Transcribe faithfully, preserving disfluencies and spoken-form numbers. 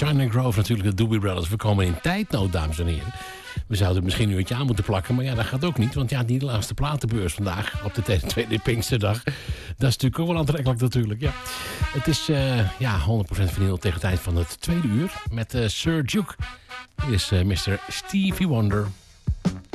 China Grove natuurlijk, de Doobie Brothers. We komen in tijdnood, dames en heren. We zouden misschien een uurtje aan moeten plakken, maar ja, dat gaat ook niet. Want ja, die laatste platenbeurs vandaag op de tweede Pinksterdag. Dat is natuurlijk ook wel aantrekkelijk natuurlijk, ja. Het is uh, ja, honderd procent vinyl tegen het eind van het tweede uur met uh, Sir Duke. Hier is uh, mister Stevie Wonder.